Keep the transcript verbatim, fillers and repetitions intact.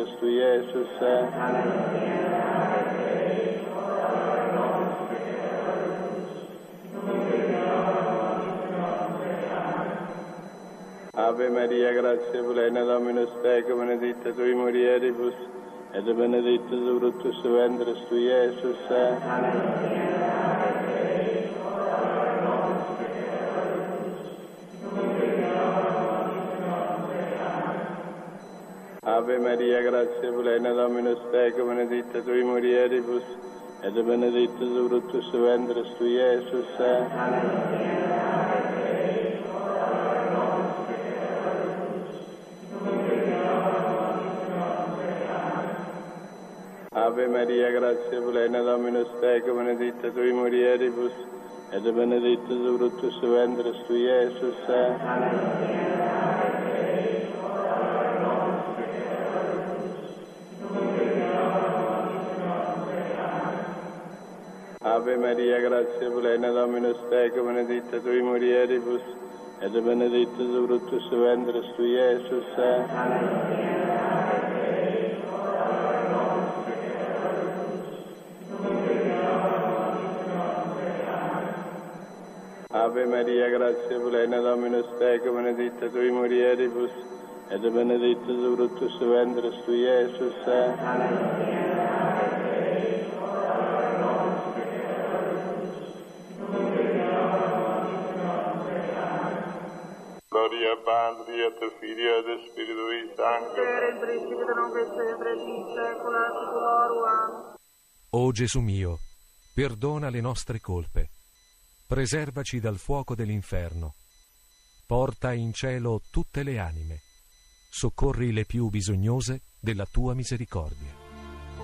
Cristo Jesus. Ave Maria, gratia plena, Dominus tecum, benedicta tui mulieribus, et benedictus fructus ventris tui, Iesus. Ave Maria, gratia plena, Dominus tecum, benedicta tui mulieribus, et benedictus fructus ventris tui, Iesus. Ave Maria, gratia plena, Dominus tecum, benedicta tui mulieribus, et benedictus fructus ventris tui, Iesus. Ave Maria, gratia plena, Dominus tecum, benedicta tui mulieribus, et benedictus fructus ventris tui, Iesus. Ave Maria, gratia plena, Dominus tecum, benedicta tui mulieribus, et benedictus fructus ventris tui, Iesus. Gloria Patri et Filio et Spiritui Sancto. Il principio non che sempre in secula seculorum. O Gesù mio, perdona le nostre colpe, preservaci dal fuoco dell'inferno, porta in cielo tutte le anime, soccorri le più bisognose della tua misericordia.